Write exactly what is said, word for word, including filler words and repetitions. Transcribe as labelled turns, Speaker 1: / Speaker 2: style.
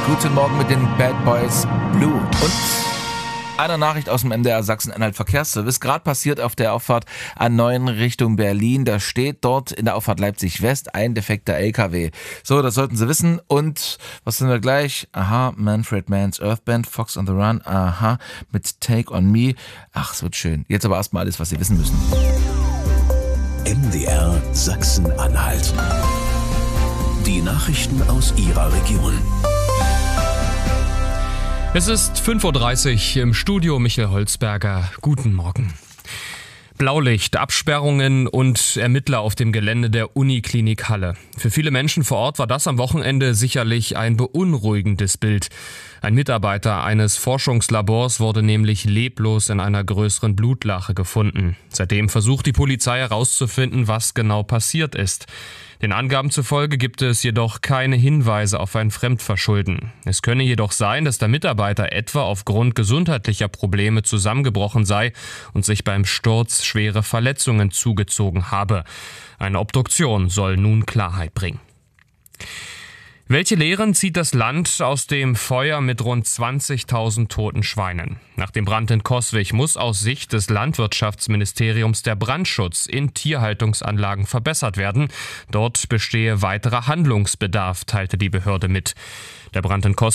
Speaker 1: Guten Morgen mit den Bad Boys Blue. Und eine Nachricht aus dem M D R Sachsen-Anhalt Verkehrsservice. Gerade passiert auf der Auffahrt A neun Richtung Berlin. Da steht dort in der Auffahrt Leipzig West ein defekter L K W. So, das sollten Sie wissen. Und was sind wir gleich? Aha, Manfred Mann's Earth Band, Fox on the Run. Aha, mit Take on Me. Ach, es wird schön. Jetzt aber erstmal alles, was Sie wissen müssen.
Speaker 2: M D R Sachsen-Anhalt. Die Nachrichten aus Ihrer Region.
Speaker 3: Es ist fünf Uhr dreißig im Studio, Michael Holzberger. Guten Morgen. Blaulicht, Absperrungen und Ermittler auf dem Gelände der Uniklinik Halle. Für viele Menschen vor Ort war das am Wochenende sicherlich ein beunruhigendes Bild. Ein Mitarbeiter eines Forschungslabors wurde nämlich leblos in einer größeren Blutlache gefunden. Seitdem versucht die Polizei herauszufinden, was genau passiert ist. Den Angaben zufolge gibt es jedoch keine Hinweise auf ein Fremdverschulden. Es könne jedoch sein, dass der Mitarbeiter etwa aufgrund gesundheitlicher Probleme zusammengebrochen sei und sich beim Sturz schwere Verletzungen zugezogen habe. Eine Obduktion soll nun Klarheit bringen. Welche Lehren zieht das Land aus dem Feuer mit rund zwanzigtausend toten Schweinen? Nach dem Brand in Coswig muss aus Sicht des Landwirtschaftsministeriums der Brandschutz in Tierhaltungsanlagen verbessert werden. Dort bestehe weiterer Handlungsbedarf, teilte die Behörde mit. Der Brand in Coswig